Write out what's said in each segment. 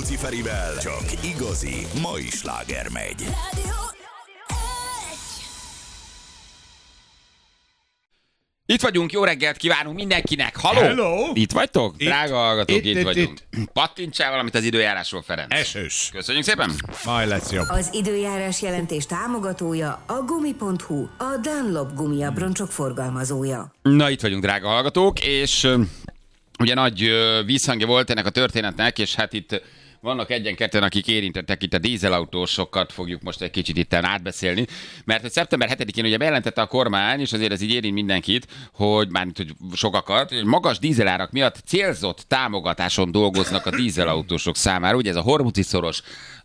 Rádióci Ferivel csak igazi mai sláger megy. Itt vagyunk, jó reggelt kívánunk mindenkinek. Halló! Hello! Itt vagytok? Drága hallgatók, itt vagyunk. Itt. Pattintsál valamit az időjárásról, Ferenc. Esős. Köszönjük szépen. Majd lesz jobb. Az időjárás jelentés támogatója a Gumi.hu, a Dunlop gumiabroncsok forgalmazója. Na, itt vagyunk, drága hallgatók, és ugye nagy vízhangja volt ennek a történetnek, és hát itt vannak egyen-ketten, akik érintettek, itt a dízelautósokat fogjuk most egy kicsit itten átbeszélni, mert hogy szeptember 7-én ugye bejelentette a kormány, és azért ez így érint mindenkit, hogy mármint, hogy sokakat, hogy magas dízelárak miatt célzott támogatáson dolgoznak a dízelautósok számára. Ugye ez a Hormuzzi-szoros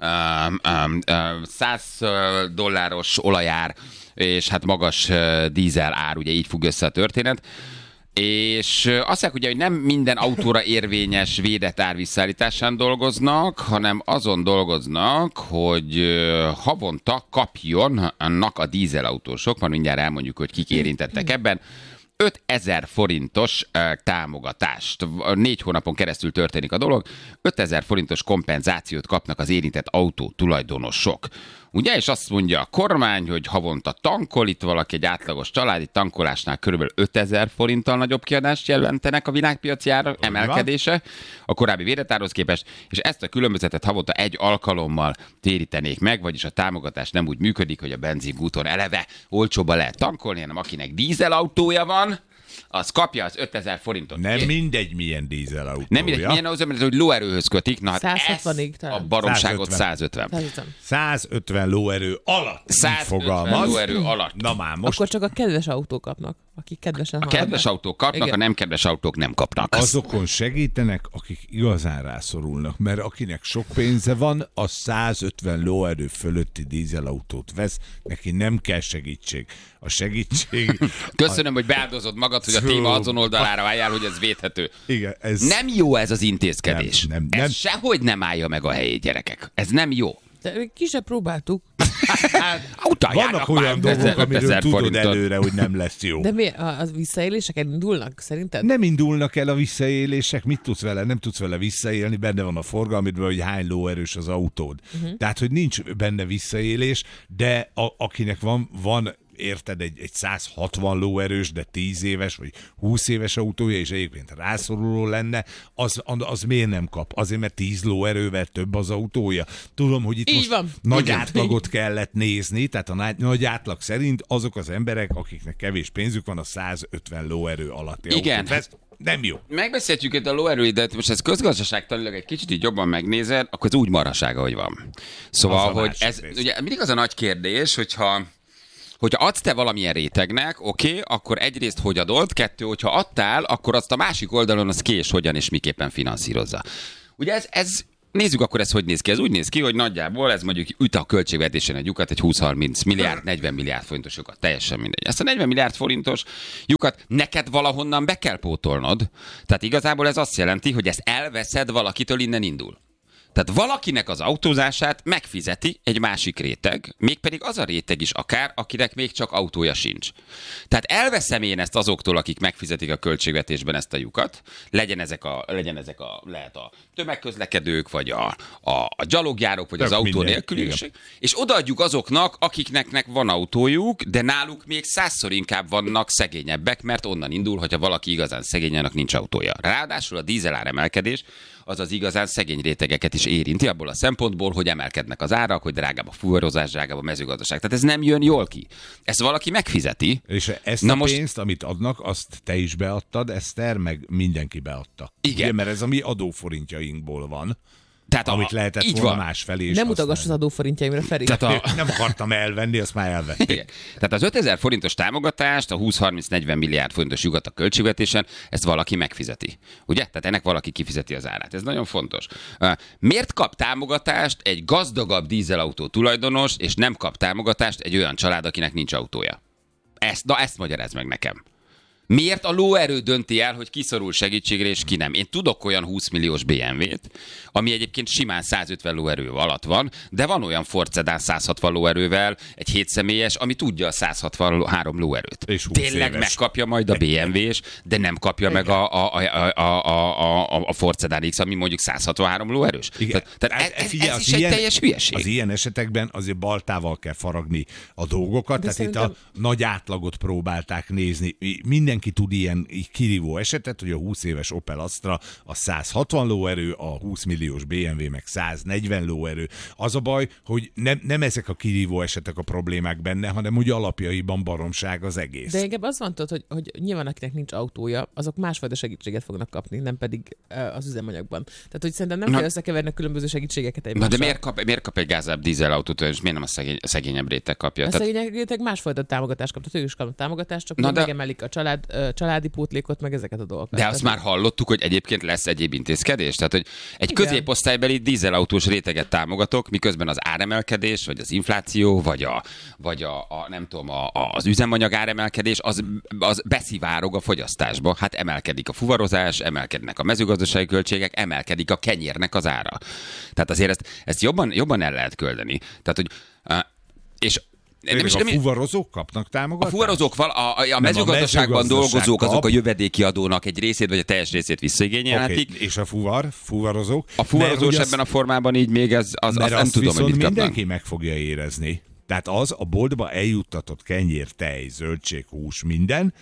$100 olajár, és hát magas dízel ár, ugye így függ össze a történet. És azt mondják ugye, hogy nem minden autóra érvényes védett árvisszaállításán dolgoznak, hanem azon dolgoznak, hogy havonta kapjonnak a dízelautósok, majd mindjárt elmondjuk, hogy kik érintettek ebben, 5000 forintos támogatást. 4 hónapon keresztül történik a dolog. 5000 forintos kompenzációt kapnak az érintett autó tulajdonosok. Ugye, és azt mondja a kormány, hogy havonta tankol, itt valaki egy átlagos családi tankolásnál kb. 5000 forinttal nagyobb kiadást jelentenek a világpiaci ára emelkedése a korábbi védetárhoz képest, és ezt a különbözetet havonta egy alkalommal térítenék meg, vagyis a támogatás nem úgy működik, hogy a benzingúton eleve olcsóban lehet tankolni, hanem akinek dízelautója van, az kapja az 5000 forintot. Nem mindegy, milyen dízelautója. Nem mindegy, milyen az, mert hogy lóerőhöz kötik. Na hát 160-ig talán. a baromságot 150. 150 lóerő alatt. 150 lóerő alatt. Na már most. Akkor csak a kedves autók kapnak, akik kedvesen A haladnak. kedves autók kapnak, Igen. a nem kedves autók nem kapnak. Azokon segítenek, akik igazán rászorulnak, mert akinek sok pénze van, az 150 lóerő fölötti dízelautót vesz, neki nem kell segítség. A segítség... Köszönöm, hogy beáldozod magad, hogy a téma azon oldalára álljál, hogy ez védhető. Igen, ez... Nem jó ez az intézkedés. Nem. Ez sehogy nem állja meg a helyét, gyerekek. Ez nem jó. De mi ki se próbáltuk. Vannak olyan dolgok, amiről tudod előre, hogy nem lesz jó. De mi, a visszaélések indulnak szerinted? Nem indulnak el a visszaélések, mit tudsz vele? Nem tudsz vele visszaélni, benne van a forgalmidban, hogy hány lóerős az autód. Tehát, hogy nincs benne visszaélés, de akinek van érted, egy 160 lóerős, de 10 éves, vagy 20 éves autója, és egyébként rászoruló lenne, az miért nem kap? Azért, mert 10 lóerővel több az autója. Tudom, hogy itt így most van. nagy Igen. átlagot kellett nézni, tehát a nagy átlag szerint azok az emberek, akiknek kevés pénzük van, a 150 lóerő alatti Igen. autót vesz. Nem jó. Megbeszéltjük itt a lóerőit, de most ez közgazdaságtanilag egy kicsit így jobban megnézed, akkor ez úgy marhaság, ahogy van. Szóval, Az a hogy másik ez rész. ugye mindig az a nagy kérdés, hogyha adsz te valamilyen rétegnek, oké, akkor egyrészt hogy adod, 2, hogyha adtál, akkor azt a másik oldalon az ki és hogyan és miképpen finanszírozza. Ugye ez nézzük akkor ez hogy néz ki. Ez úgy néz ki, hogy nagyjából ez mondjuk üt a költségvetésen egy lyukat, egy 20-30 milliárd, 40 milliárd forintos lyukat, teljesen mindegy. Ezt a 40 milliárd forintos lyukat neked valahonnan be kell pótolnod. Tehát igazából ez azt jelenti, hogy ezt elveszed valakitől, innen indul. Tehát valakinek az autózását megfizeti egy másik réteg, mégpedig az a réteg is akár, akinek még csak autója sincs. Tehát elveszem én ezt azoktól, akik megfizetik a költségvetésben ezt a lyukat, lehet a tömegközlekedők, vagy a gyalogjárók, vagy az autó nélküliség, és odaadjuk azoknak, akiknek van autójuk, de náluk még 100-szor inkább vannak szegényebbek, mert onnan indul, hogyha valaki igazán szegényenek nincs autója. Ráadásul a dízelár emelkedés az igazán szegény rétegeket is érinti, abból a szempontból, hogy emelkednek az árak, hogy drágább a fuvarozás, drágább a mezőgazdaság. Tehát ez nem jön jól ki. Ezt valaki megfizeti. És ezt a pénzt, amit adnak, azt te is beadtad, Eszter, meg mindenki beadta. Igen. Ugye, mert ez a mi adóforintjainkból van. Tehát amit lehetett így volna van. másfelé is Nem utogass az használni. adóforintjaimra, Feri. Nem akartam elvenni, azt már elvették. Igen. Tehát az 5000 forintos támogatást, a 20-30-40 milliárd forintos lyukat a költségvetésen, ezt valaki megfizeti. Ugye? Tehát ennek valaki kifizeti az árát. Ez nagyon fontos. Miért kap támogatást egy gazdagabb dízelautó tulajdonos, és nem kap támogatást egy olyan család, akinek nincs autója? Ezt magyarázd meg nekem. Miért a lóerő dönti el, hogy ki szorul segítségre és ki nem? Én tudok olyan 20 milliós BMW-t, ami egyébként simán 150 lóerő alatt van, de van olyan Ford Sedan 160 lóerővel, egy 7 személyes, ami tudja a 163 lóerőt. És 20 Tényleg éves. megkapja majd a BMW-s, de nem kapja meg a Ford Sedan X, ami mondjuk 163 lóerős. Igen. Tehát ez Figyelj, is egy teljes hülyeség. Az ilyen esetekben azért baltával kell faragni a dolgokat, De tehát itt szerintem- a nagy átlagot próbálták nézni. Mindenki tud ilyen kirívó esetet, hogy a 20 éves Opel Astra a 160 lóerő, a 20 milliós BMW meg 140 lóerő. Az a baj, hogy nem ezek a kirívó esetek a problémák benne, hanem úgy alapjaiban baromság az egész. De inkább az van, tudod, hogy nyilván akinek nincs autója, azok másfajta segítséget fognak kapni, nem pedig az üzemanyagban. Tehát, hogy szerintem nem kell összekeverni a különböző segítségeket Na egymással. de miért kap egy gázább dízelautót, és miért nem a szegényebb réteg kapja? A Tehát, szegények réteg másfajta támogatást kaptak, ők is kapnak támogatást, csak Na ugye de- megemelik a családi pótlékot, meg ezeket a dolgokat. de azt már hallottuk, hogy egyébként lesz egyéb intézkedés? Tehát, hogy egy Igen. középosztálybeli dízelautós réteget támogatok, miközben az áremelkedés, vagy az infláció, vagy a nem tudom, az üzemanyag áremelkedés, az beszivárog a fogyasztásba. Hát emelkedik a fuvarozás, emelkednek a mezőgazdasági költségek, emelkedik a kenyérnek az ára. Tehát azért ezt jobban el lehet küldeni. Tehát, hogy és A fuvarozók kapnak a támogatást? fuvarozók, a mezőgazdaságban dolgozók, azok a jövedéki adónak egy részét, vagy a teljes részét visszaigényelhetik. Okay. És a fuvarozók? A fuvarozós ebben a formában így még az mert nem azt tudom, hogy viszont mit kapnak. mindenki meg fogja érezni. Tehát az a boltba eljuttatott kenyér, tej, zöldség, hús, minden,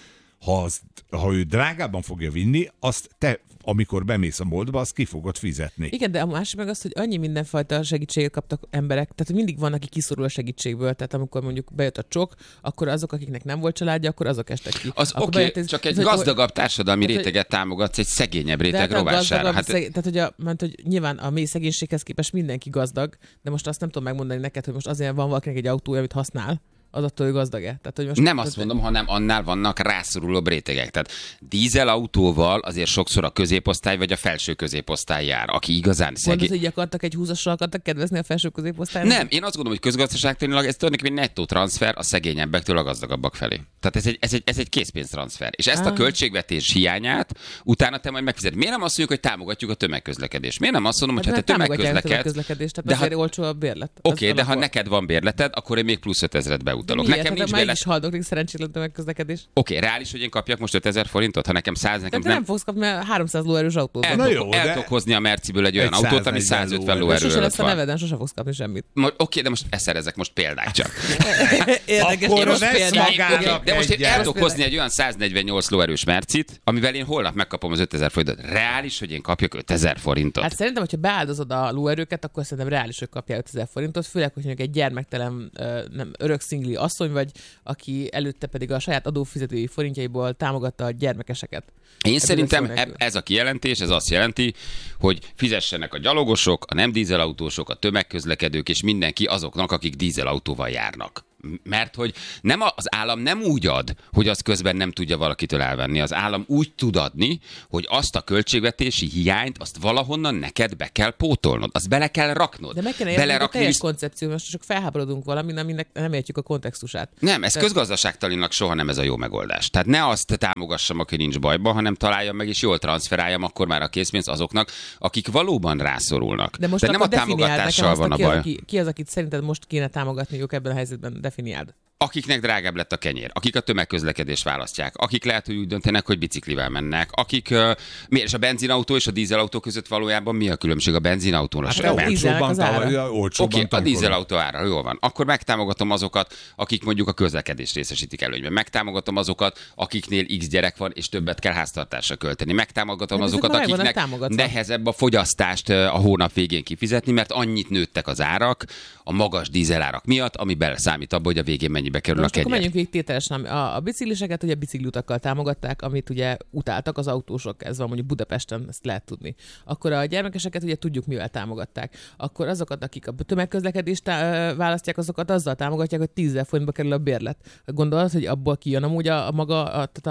ha ő drágában fogja vinni, azt te, amikor bemész a boltba, azt ki fogod fizetni. Igen, de a másik meg az, hogy annyi mindenfajta segítséget kaptak emberek, tehát mindig van, aki kiszorul a segítségből, tehát amikor mondjuk bejött a csok, akkor azok, akiknek nem volt családja, akkor azok estek ki. Az Akkor oké, bejött ez- csak egy ez, hogy- gazdagabb társadalmi tehát, hogy- réteget támogatsz egy szegényebb de réteg hát nem rovására. gazdagabb, Hát, tehát, hogy nyilván a mély szegénységhez képest mindenki gazdag, de most azt nem tudom megmondani neked, hogy most azért van valakinek egy autója, amit használ, az attól, hogy gazdag-e. Tehát, hogy most, nem azt mondom, hanem annál vannak rászorulóbb rétegek. Tehát dízelautóval azért sokszor a középosztály vagy a felső középosztály jár, aki igazán Mondod, szegény. hogy akartak egy 20-assal akartak kedvezni a felső középosztálynak? Nem, én azt gondolom, hogy közgazdaságtanilag ez tulajdonképpen egy nettó transfer a szegényebbektől a gazdagabbak felé. Tehát ez egy készpénztranszfer. És ezt a költségvetés hiányát utána te majd megfizet. Miért nem azt mondjuk, hogy támogatjuk a tömegközlekedést? Miért nem azt mondom, hogy Hát, hát te mert támogatják a tömegközlekedsz? tömegközlekedést, tehát De azért ha- olcsó a bérlet. Az Oké, de ha alapból. neked van bérleted, akkor én még plusz 5000-et beutalok. Miért? Nekem Hát nincs már így bérlet. is haldoklik szerencsétlen tömegközlekedés. Oké, reális, hogy én kapjak most 5000 forintot, ha nekem 100, nekem Tehát te nem fogsz kapni, mert 300 lóerős autót. El, Na tudok, jó, el de- tudok hozni a Merciből egy olyan Egy autót, ami 140 150 lóerő. lóerő Sose előtt lesz a van. neveden, sose fogsz kapni semmit. Oké, de most szerezek most példát csak. Érdekes, Akkor én most vesz például- magának Oké, Oké, de most én egyet. el tudok hozni egy olyan 148 lóerős Mercit, amivel én holnap megkapom az 5000 forintot. Reális, hogy én kapjak 5000 forintot. Hát szerintem, hogyha beáldozod a lóerőket, akkor szerintem reális, hogy kapjál 5000 forintot, főleg, hogy mondjuk egy gyermektelen, nem, örök szingli asszony vagy, aki előtte pedig a saját adófizetői forintjaiból támogatta a gyermekeseket. Én Ebből szerintem szó nélkül. ez a kijelentés, ez azt jelenti, hogy fizessenek a gyalogosok, a nem dízelautósok, a tömegközlekedők és mindenki azoknak, akik dízelautóval járnak. Mert hogy nem az állam nem úgy ad, hogy az közben nem tudja valakitől elvenni. Az állam úgy tud adni, hogy azt a költségvetési hiányt, azt valahonnan neked be kell pótolnod. Azt bele kell raknod. De meg kell érteni a Belerakni teljes visz- koncepció, most csak felháborodunk valamin, aminek nem értjük a kontextusát. Nem, ez közgazdaságtanilag soha nem ez a jó megoldás. Tehát ne azt támogassam, aki nincs bajban, hanem találjam meg és jól transferáljam akkor már a készpénzt azoknak, akik valóban rászorulnak. De most nem a akkor definiáld támogatással nekem van a azt, baj. ki az, akit szerinted most kéne támogatniuk ebben a helyzetben, definiáld. Akiknek drágább lett a kenyér, akik a tömegközlekedést választják, akik lehet, hogy úgy döntenek, hogy biciklivel mennek, akik miért és a benzinautó és a dízelautó között valójában mi a különbség a benzinautónak? Hát a dízelnek az ára. olcsóbban Oké, a tankolod. dízelautó ára, jól van. Akkor megtámogatom azokat, akik mondjuk a közlekedést részesítik előnyben. Megtámogatom azokat, akiknél X gyerek van, és többet kell háztartásra költeni. Megtámogatom De ezek azokat, már meg vannak akiknek támogatva. nehezebb a fogyasztást a hónap végén kifizetni, mert annyit nőttek az árak a magas dízelárak miatt, ami beleszámít abba, hogy a végén mennyibe kerül Most a akkor kenyér. menjünk végig tételesen. A bicikliseket ugye bicikliutakkal támogatták, amit ugye utáltak az autósok, ez van mondjuk Budapesten, ezt lehet tudni. Akkor a gyermekeseket ugye tudjuk, mivel támogatták. Akkor azokat, akik a tömegközlekedést választják, azokat azzal támogatják, hogy 10 000 forintba kerül a bérlet. Gondolod, hogy abból kijön amúgy a maga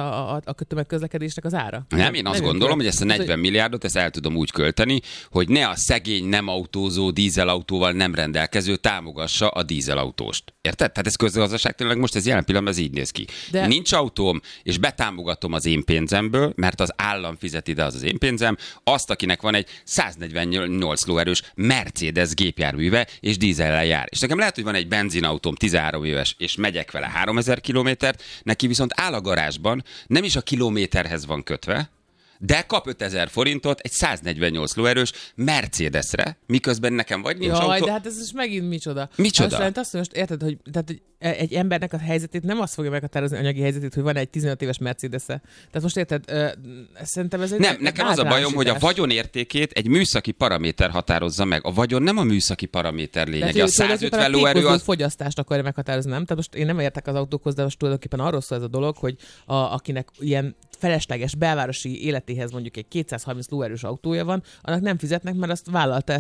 a tömegközlekedésnek az ára? Nem, én azt jön gondolom, ki. hogy ezt a Tehát, 40 milliárdot ezt el tudom úgy költeni, hogy ne a szegény, nem autózó, dízelautóval nem rendelkező támogassa a dízelautóst. Érted? Tehát ez közgazdaság tényleg most ez jelen pillanatban ez így néz ki. De... Nincs autóm, és betámogatom az én pénzemből, mert az állam fizet ide az én pénzem, azt, akinek van egy 148 lóerős Mercedes gépjárműve, és dízellel jár. És nekem lehet, hogy van egy benzinautóm 13 éves, és megyek vele 3000 kilométert, neki viszont áll a garázsban, nem is a kilométerhez van kötve, de kap 5000 forintot egy 148 lóerős Mercedesre, miközben nekem vagy nincs autó. De hát ez is megint micsoda. Micsoda? Azt most érted, hogy, tehát, hogy egy embernek a helyzetét nem azt fogja meghatározni, anyagi helyzetét, hogy van egy 15 éves Mercedes-e. Tehát most érted, szerintem ez egy... Nem, nekem az a bajom, hogy a vagyon értékét egy műszaki paraméter határozza meg. A vagyon nem a műszaki paraméter lényege. A 150 lóerő az... fogyasztást akarja meghatározni, nem? Tehát most én nem értek az autókhoz, de most tulajdonképpen arról szól ez a dolog, hogy akinek ilyen felesleges belvárosi életéhez mondjuk egy 230 lóerős autója van, annak nem fizetnek, mert azt vállalta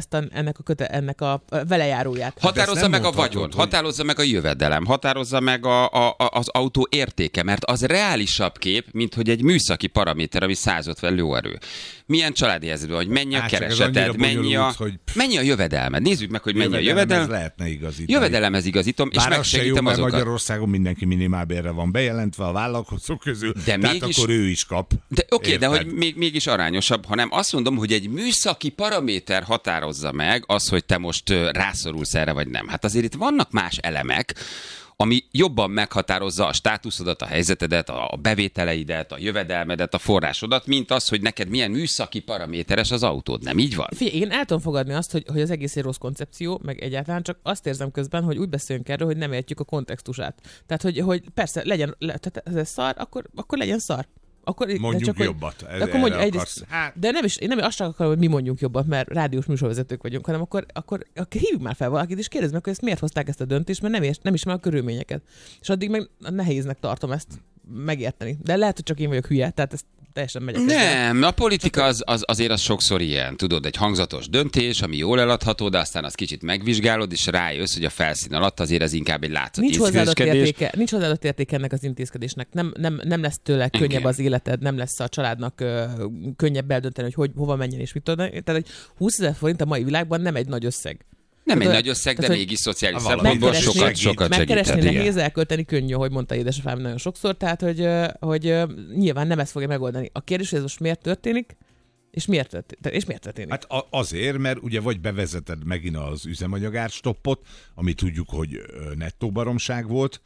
ennek a velejáróját. Határozza meg a vagyon, határozza meg a jövedelem, határozza meg az autó értéke, mert az reálisabb kép, mint hogy egy műszaki paraméter, ami 150 lóerő. Milyen családi helyzetben, hogy mennyi a kereseted, mennyi a jövedelmed. Nézzük meg, hogy mennyi a jövedelem. Lehetne igazítani. Jövedelemhez igazítom, és megsegítem azokat. Magyarországon mindenki minimálbérre van bejelentve a vállalkozók közül, de tehát mégis, akkor ő is kap. De oké, de hogy mégis arányosabb, hanem azt mondom, hogy egy műszaki paraméter határozza meg az, hogy te most rászorulsz erre, vagy nem. Hát azért itt vannak más elemek, ami jobban meghatározza a státuszodat, a helyzetedet, a bevételeidet, a jövedelmedet, a forrásodat, mint az, hogy neked milyen műszaki paraméteres az autód. Nem így van? Figyelj, én el tudom fogadni azt, hogy az egész egy rossz koncepció, meg egyáltalán csak azt érzem közben, hogy úgy beszélünk erről, hogy nem értjük a kontextusát. Tehát, hogy persze legyen, tehát ez szar, akkor legyen szar. Akkor, mondjuk csak, jobbat. Akkor mondjuk egyrészt, de nem is azt csak akarom, hogy mi mondjunk jobbat, mert rádiós műsorvezetők vagyunk, hanem akkor hívjuk már fel valakit, és kérdezd meg, hogy ezt miért hozták ezt a döntést, mert nem ismer a körülményeket. És addig meg nehéznek tartom ezt megérteni. De lehet, hogy csak én vagyok hülye, tehát ezt teljesen megyek. Nem, a politika azért az sokszor ilyen, tudod, egy hangzatos döntés, ami jól eladható, de aztán az kicsit megvizsgálod, és rájössz, hogy a felszín alatt azért ez inkább egy látszat intézkedés. Nincs hozzáadott értéke ennek az intézkedésnek. Nem lesz tőle könnyebb az életed, nem lesz a családnak könnyebb eldönteni, hogy hova menjen és mit tudod. Tehát egy 20 000 forint a mai világban nem egy nagy összeg. Nem egy nagy összeg, de mégis szociális szempontból sokat segített. Megkeresni nehéz, elkölteni könnyű, ahogy mondta édesapám nagyon sokszor, tehát hogy nyilván nem ezt fogja megoldani. A kérdés, hogy ez most miért történik, és miért történik? Hát azért, mert ugye vagy bevezeted megint az üzemanyagárstoppot, ami tudjuk, hogy nettó baromság volt,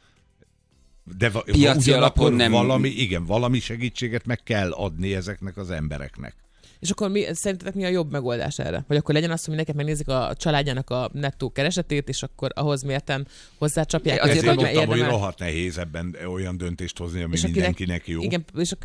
de piaci alapon nem... valami segítséget meg kell adni ezeknek az embereknek. És akkor szerintetek mi a jobb megoldás erre? Vagy akkor legyen az, hogy mindenki megnézik a családjának a nettó keresetét, és akkor ahhoz mérten hozzácsapják. Azért mondtam, hogy rohadt nehéz ebben olyan döntést hozni, ami mindenkinek jó. Igen, és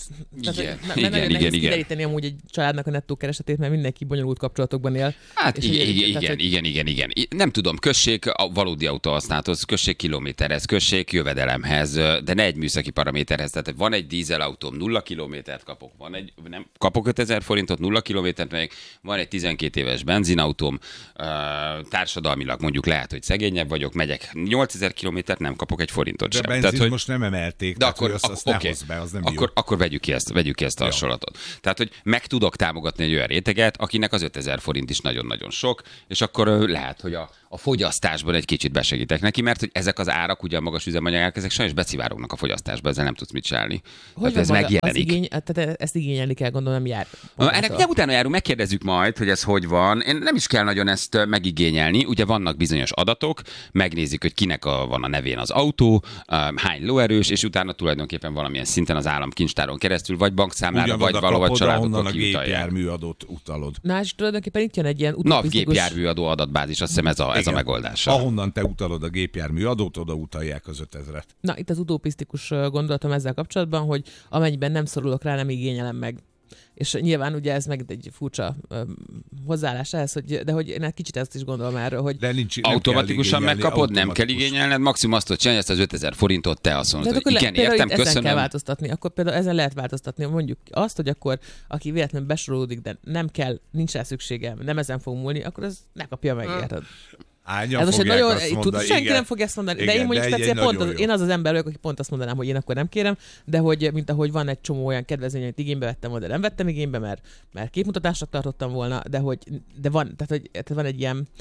nehéz kideríteni amúgy egy családnak a nettó keresetét, mert mindenki bonyolult kapcsolatokban él. Hát igen. Nem tudom, kössék a valódi autóhasználathoz, kössék kilométerhez, kössék jövedelemhez, de ne egy műszaki paraméterhez. Tehát van egy dízelautóm, 0 kilométert kapok, kapok 5000 forintot, 0 kilométert megyek, van egy 12 éves benzinautóm, társadalmilag mondjuk lehet, hogy szegényebb vagyok, megyek 8000 kilométert, nem kapok egy forintot sem. De benzint tehát, most nem emelték, de akkor, azt ne hozz be, az nem jó. Akkor vegyük ki ezt a hasonlatot. Tehát, hogy meg tudok támogatni egy olyan réteget, akinek az 5000 forint is nagyon-nagyon sok, és akkor lehet, hogy a fogyasztásban egy kicsit besegítek neki, mert hogy ezek az árak, ugye a magas üzemanyagák, ezek sajnos beszivárognak a fogyasztásba, ezzel nem tudsz mit csinálni. Tehát ez megjelenik. Tehát ezt igényelni kell, gondolom, nem jár. Ennek nem utána járunk, megkérdezzük majd, hogy ez hogy van. Én nem is kell nagyon ezt megigényelni. Ugye vannak bizonyos adatok, megnézik, hogy kinek van a nevén az autó, hány lóerős, és utána tulajdonképpen valamilyen szinten az államkincstáron keresztül, vagy bankszámlára, vagy valahol családokon kiutalják. A gépjárműadót utalod. Na, és tulajdonképpen itt jön egy ilyen utopisztikus... Gépjárműadó adatbázis, azt hiszem ez a megoldás. Ahonnan te utalod a gépjárműadót, oda utalják az 5000-et. Na, itt az utopisztikus gondolatom ezzel kapcsolatban, hogy amennyiben nem szorulok rá, nem igényelem meg. És nyilván ugye ez meg egy furcsa hozzáállás ehhez, de hogy én egy kicsit ezt is gondolom erről, hogy... De automatikusan megkapod, nem kell igényelned, maximum azt, hogy csinálj ezt az 5000 forintot, te azt mondod, hogy igen, értem, köszönöm. Ezen kell változtatni, akkor például ezen lehet változtatni, mondjuk azt, hogy akkor aki véletlenül besorolódik, de nem kell, nincs rá szüksége, nem ezen fog múlni, akkor ez ne kapja meg, érted? Ez most nagyon, senki nem fog ezt mondani, igen, de én mondjuk speciál én az ember vagyok, aki pont azt mondanám, hogy én akkor nem kérem, de hogy mint ahogy van egy csomó olyan kedvezmény, amit igénybe vettem volna, de nem vettem igénybe, mert képmutatásnak tartottam volna, de van egy ilyen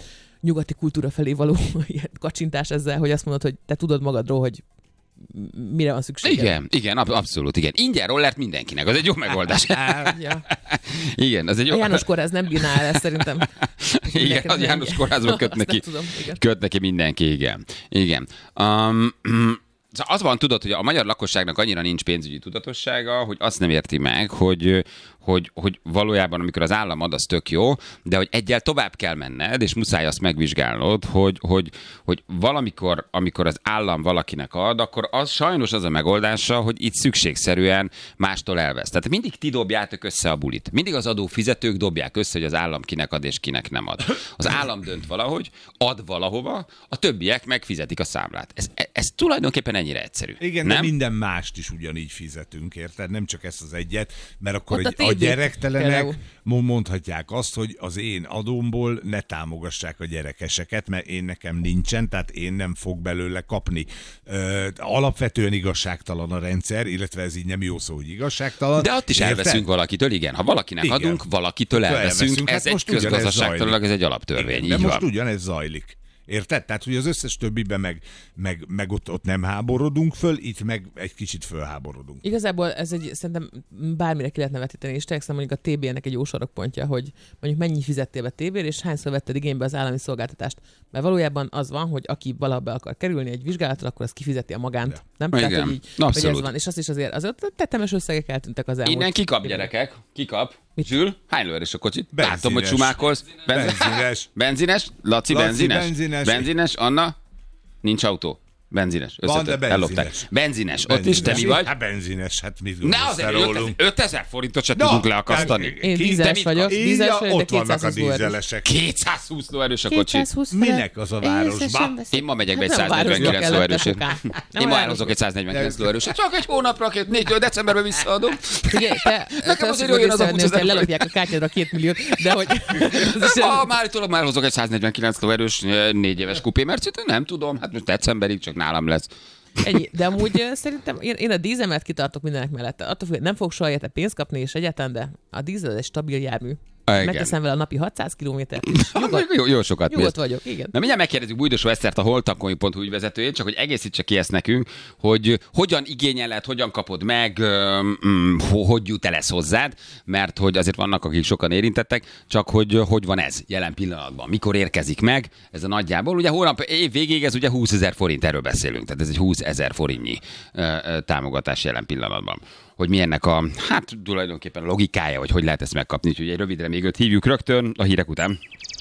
nyugati kultúra felé való ilyen kacsintás ezzel, hogy azt mondod, hogy te tudod magadról, hogy mire van szükséged. Igen, abszolút, igen. Ingyen rollert mindenkinek, az egy jó megoldás. Ja. Igen, az egy jó... A János Kórház nem bírná el ezt szerintem. Igen, az János Kórházban köt neki mindenki, igen. Az van, tudod, hogy a magyar lakosságnak annyira nincs pénzügyi tudatossága, hogy azt nem érti meg, hogy valójában, amikor az állam ad, az tök jó, de hogy egyel tovább kell menned, és muszáj azt megvizsgálnod, hogy valamikor, amikor az állam valakinek ad, akkor az sajnos az a megoldása, hogy itt szükségszerűen mástól elvesz. Tehát mindig ti dobjátok össze a bulit. Mindig az adófizetők dobják össze, hogy az állam kinek ad és kinek nem ad. Az állam dönt valahogy, ad valahova, a többiek megfizetik a számlát. Ez tulajdonképpen ennyire egyszerű. Igen, nem? de minden mást is ugyanígy fizetünk, érted? Nem csak ezt az egyet, mert akkor Ott a a TB gyerektelenek például. mondhatják azt, hogy az én adómból ne támogassák a gyerekeseket, mert én nekem nincsen, tehát én nem fog belőle kapni. Alapvetően igazságtalan a rendszer, illetve ez így nem jó szó, hogy igazságtalan. De ott is érted? elveszünk valakitől, igen. Ha valakinek Igen. adunk, valakitől elveszünk. Hát Ez egy most ugyanez közgazdaságtanilag, ez zajlik. egy alaptörvény. Igen, de Így most van. ugyanez zajlik. Érted? Tehát, hogy az összes többiben meg ott nem háborodunk föl, itt meg egy kicsit fölháborodunk. Igazából ez szerintem bármire ki lehetne vetíteni, és tényleg mondjuk a TB-nek egy jó sarokpontja, hogy mondjuk mennyi fizettél be TB-re, és hányszor vetted igénybe az állami szolgáltatást. Mert valójában az van, hogy aki valahol be akar kerülni egy vizsgálatra, akkor az kifizeti a magánt. Ja. Nem? Igen, Tehát, hogy hogy abszolút. ez van. És azt is azért tetemes összegek eltűntek az elmúlt. Innen kikap, gyerekek? Kikap? Zsül, hány lőerős a kocsit? Benzines. Látom, hogy sumákolsz. Benzines. Benzines? Laci, benzines? Benzines? Anna? Nincs autó. Benzines. Van, de Összetört. benzines. Ellopták. Benzines. Ott is, te mi vagy? Hát benzines, hát mit Ne gondolsz te azért rólunk? 5000 forintot se tudunk leakasztani. Én dízeles vagyok, dízeles vagyok, de ott vannak a 220 lóerős. dízelesek. 220 lóerős a kocsi. Minek az a városba? Én ma megyek be egy Hát nem a 149 városba lóerősért. kellett, Én nem ma a elhozok egy 149 lóerősért. Csak egy hónapra, 4 decemberben visszaadom. Ugye, te Nekem azt azért tudod jön az a észrevenni, 20 hogy te 000 lelopják a kártyádra 2 milliót, de hogy... az is- Állítólag már hozok egy 149 lóerős 4 éves kupé mercit, nem tudom, hát most decemberig csak nálam lesz. Ennyi. De amúgy szerintem én a dízemet kitartok mindenek mellett. Attól függ, nem fog soha érte pénzt kapni, és egyáltalán, de a dízel az egy stabil jármű. Igen. Megteszem vele a napi 600 kilométert is. Jó sokat mész. Nyugodt vagyok, igen. Na mindjárt megkérdezzük Bújdosó Esztert, a holtankomi.hu ügyvezetőjét, csak hogy egészítse ki ezt nekünk, hogy hogyan igényeled, hogyan kapod meg, hogy jut el ez hozzád, mert hogy azért vannak, akik sokan érintettek, csak hogy van ez jelen pillanatban, mikor érkezik meg, ez a nagyjából. Ugye hónap év végéig ez ugye 20 000 forint, erről beszélünk, tehát ez egy 20 000 forintnyi támogatás jelen pillanatban. Hogy mi ennek a, hát tulajdonképpen a logikája, vagy hogy lehet ezt megkapni. Úgyhogy egy rövidre még őt hívjuk rögtön a hírek után.